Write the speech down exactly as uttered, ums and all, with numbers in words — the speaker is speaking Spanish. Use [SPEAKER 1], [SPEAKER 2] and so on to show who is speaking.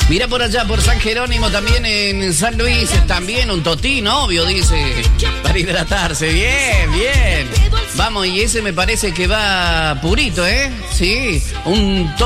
[SPEAKER 1] Mira por allá, por San Jerónimo, también en San Luis, también un totín, obvio, dice, para hidratarse. Bien, bien. Vamos, y ese me parece que va purito, ¿eh? Sí, un to